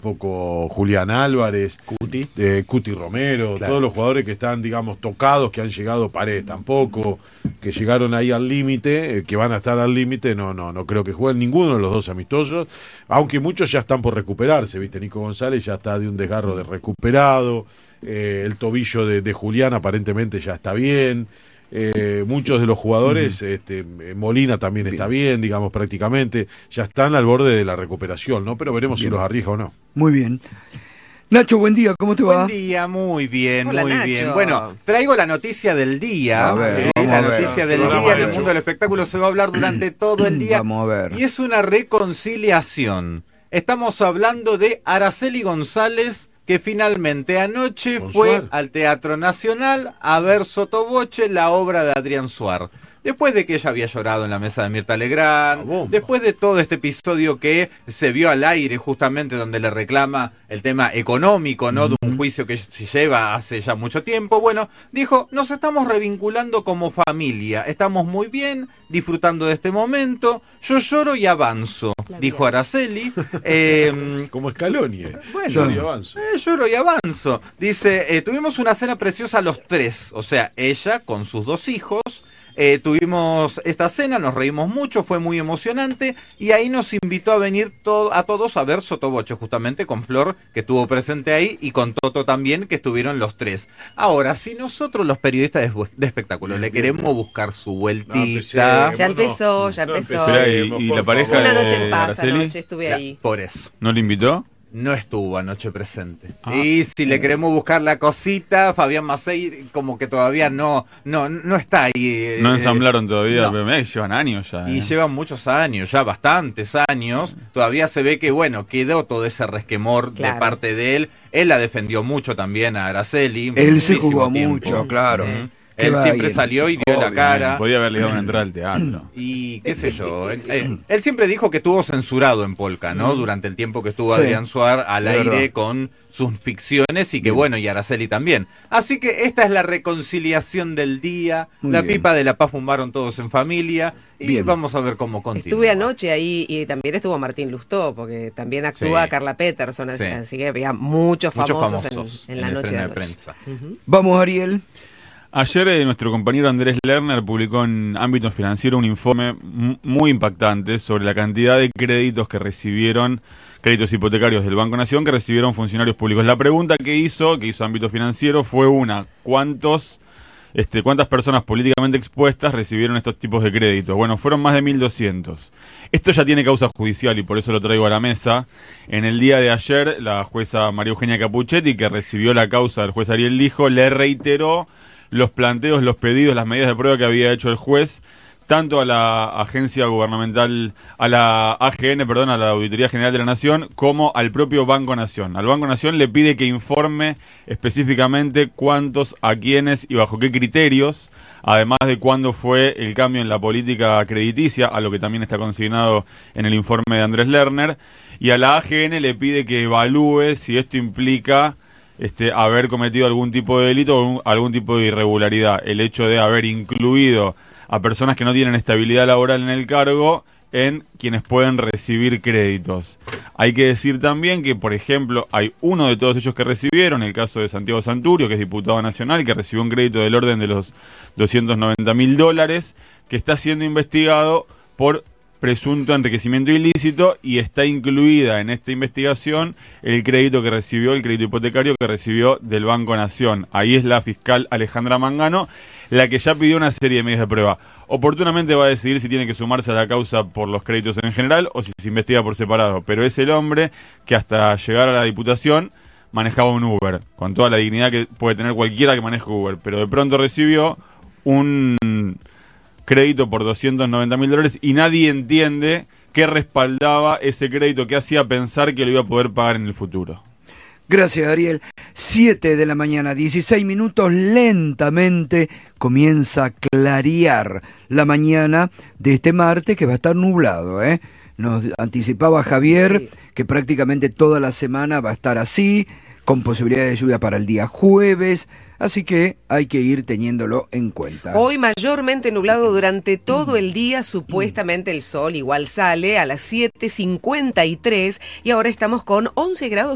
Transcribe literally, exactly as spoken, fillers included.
tampoco Julián Álvarez, Cuti, eh, Cuti Romero, claro. Todos los jugadores que están, digamos, tocados, que han llegado, Paredes tampoco, que llegaron ahí al límite, eh, que van a estar al límite, no, no, no creo que jueguen ninguno de los dos amistosos, aunque muchos ya están por recuperarse, viste, Nico González ya está de un desgarro de recuperado, eh, el tobillo de, de Julián aparentemente ya está bien. Eh, muchos de los jugadores, uh-huh. este, Molina también bien. Está bien, digamos, prácticamente, ya están al borde de la recuperación, ¿no? Pero veremos bien. Si los arriesga o no. Muy bien. Nacho, buen día, ¿cómo te va? Buen día, muy bien, Hola, muy Nacho. bien. Bueno, traigo la noticia del día. A ver, eh, la a ver. noticia del Programa día en el hecho. mundo del espectáculo se va a hablar durante todo el día. Vamos a ver. Y es una reconciliación. Estamos hablando de Araceli González, que finalmente anoche Con fue Suar. al Teatro Nacional a ver Sotoboche, la obra de Adrián Suar. Después de que ella había llorado en la mesa de Mirta Legrand, después de todo este episodio que se vio al aire justamente donde le reclama el tema económico, ¿no? Uh-huh. De un juicio que se lleva hace ya mucho tiempo, bueno, dijo, nos estamos revinculando como familia, estamos muy bien, disfrutando de este momento, yo lloro y avanzo, dijo Araceli. Eh, como Scaloni. Eh. Bueno, lloro y avanzo. Eh, lloro y avanzo. Dice, eh, tuvimos una cena preciosa los tres, o sea, ella con sus dos hijos. Eh, tuvimos esta cena, nos reímos mucho, fue muy emocionante y ahí nos invitó a venir to- a todos a ver Sotoboche, justamente con Flor, que estuvo presente ahí, y con Toto también, que estuvieron los tres. Ahora, si nosotros los periodistas de, de espectáculo le queremos buscar su vueltita... Ya empezó, ya empezó. Espera, y, y la pareja Una de noche en paz, Araceli, anoche estuve ahí. Por eso. ¿no le invitó? No estuvo anoche presente. Ah. Y si le queremos buscar la cosita, Fabián Macei como que todavía no no no está ahí. Eh, No ensamblaron todavía, no. pero mirá que llevan años ya. Y eh. llevan muchos años, ya bastantes años. Todavía se ve que, bueno, quedó todo ese resquemor Claro. de parte de él. Él la defendió mucho también a Araceli. Él se muchísimo jugó tiempo. mucho, claro. Ujú. ¿Qué Él va siempre ahí? salió y dio la Obvio, cara. Podía haberle dado una entrada al teatro. Y qué sé yo, él, él- él siempre dijo que estuvo censurado en Polka, ¿no? Durante el tiempo que estuvo Sí, Adrián Suar al es aire verdad. con sus ficciones y que bueno, y Araceli también. Así que esta es la reconciliación del día, Muy la bien. pipa de la paz fumaron todos en familia y Bien. vamos a ver cómo continúa. Estuve anoche ahí y también estuvo Martín Lustó, porque también actúa Sí. Carla Peterson, así, Sí. así que había muchos Muchos famosos, famosos en, en la el noche de estreno de anoche. prensa. Ujú. Vamos, Ariel. Ayer eh, nuestro compañero Andrés Lerner publicó en Ámbito Financiero un informe m- muy impactante sobre la cantidad de créditos que recibieron, créditos hipotecarios del Banco Nación que recibieron funcionarios públicos. La pregunta que hizo, que hizo Ámbito Financiero fue una, ¿cuántos, este, cuántas personas políticamente expuestas recibieron estos tipos de créditos? Bueno, fueron más de mil doscientos. Esto ya tiene causa judicial y por eso lo traigo a la mesa. En el día de ayer, la jueza María Eugenia Capuchetti, que recibió la causa del juez Ariel Lijo, le reiteró los planteos, los pedidos, las medidas de prueba que había hecho el juez, tanto a la agencia gubernamental, a la A G N, perdón, a la Auditoría General de la Nación, como al propio Banco Nación. Al Banco Nación le pide que informe específicamente cuántos, a quiénes y bajo qué criterios, además de cuándo fue el cambio en la política crediticia, a lo que también está consignado en el informe de Andrés Lerner, y a la A G N le pide que evalúe si esto implica Este, haber cometido algún tipo de delito o un- algún tipo de irregularidad. El hecho de haber incluido a personas que no tienen estabilidad laboral en el cargo en quienes pueden recibir créditos. Hay que decir también que, por ejemplo, hay uno de todos ellos que recibieron, el caso de Santiago Santurio, que es diputado nacional, que recibió un crédito del orden de los doscientos noventa mil dólares, que está siendo investigado por presunto enriquecimiento ilícito y está incluida en esta investigación el crédito que recibió, el crédito hipotecario que recibió del Banco Nación. Ahí es la fiscal Alejandra Mangano la que ya pidió una serie de medidas de prueba. Oportunamente va a decidir si tiene que sumarse a la causa por los créditos en general o si se investiga por separado, pero es el hombre que hasta llegar a la diputación manejaba un Uber, con toda la dignidad que puede tener cualquiera que maneje Uber, pero de pronto recibió un crédito por doscientos noventa mil dólares y nadie entiende qué respaldaba ese crédito, qué hacía pensar que lo iba a poder pagar en el futuro. Gracias, Ariel. siete de la mañana, dieciséis minutos, lentamente comienza a clarear la mañana de este martes, que va a estar nublado, ¿eh? Nos anticipaba Javier Sí. que prácticamente toda la semana va a estar así, con posibilidades de lluvia para el día jueves, así que hay que ir teniéndolo en cuenta. Hoy mayormente nublado durante todo el día, supuestamente el sol igual sale a las siete cincuenta y tres y ahora estamos con once grados